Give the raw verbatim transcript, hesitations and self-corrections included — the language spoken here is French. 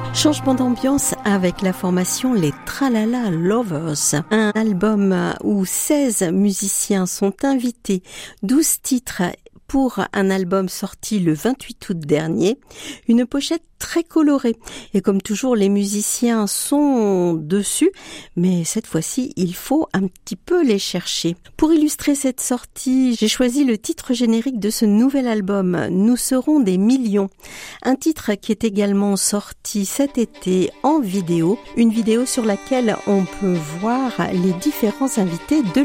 Changement d'ambiance avec la formation Les Tralala Lovers, un album où seize musiciens sont invités, douze titres pour un album sorti le vingt-huit août dernier, une pochette très colorée. Et comme toujours, les musiciens sont dessus, mais cette fois-ci, il faut un petit peu les chercher. Pour illustrer cette sortie, j'ai choisi le titre générique de ce nouvel album, Nous serons des millions. Un titre qui est également sorti cet été en vidéo, une vidéo sur laquelle on peut voir les différents invités de